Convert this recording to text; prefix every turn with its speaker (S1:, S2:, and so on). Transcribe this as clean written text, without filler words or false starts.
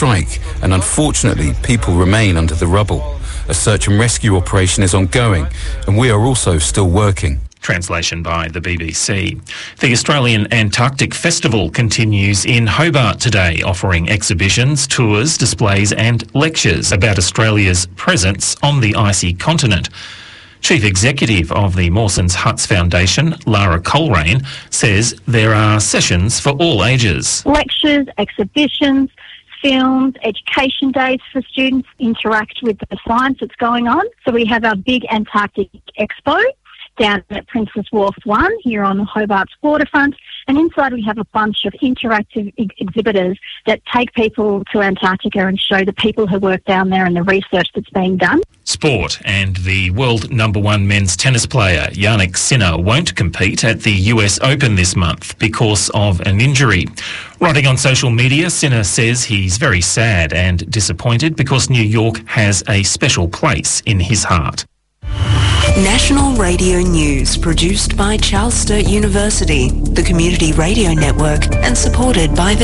S1: strike, and unfortunately people remain under the rubble. A search and rescue operation is ongoing, and we are also still working.
S2: Translation by the BBC. The Australian Antarctic Festival continues in Hobart today, offering exhibitions, tours, displays and lectures about Australia's presence on the icy continent. Chief Executive of the Mawson's Huts Foundation, Lara Coleraine, says there are sessions for all ages.
S3: Lectures, exhibitions, films, education days for students, interact with the science that's going on. So we have our big Antarctic Expo down at Princess Wharf 1 here on Hobart's waterfront, and inside we have a bunch of interactive exhibitors that take people to Antarctica and show the people who work down there and the research that's being done.
S2: Sport, and the world #1 men's tennis player Jannik Sinner won't compete at the US Open this month because of an injury. Writing on social media, Sinner says he's very sad and disappointed because New York has a special place in his heart.
S4: National Radio News, produced by Charles Sturt University, the Community Radio Network, and supported by the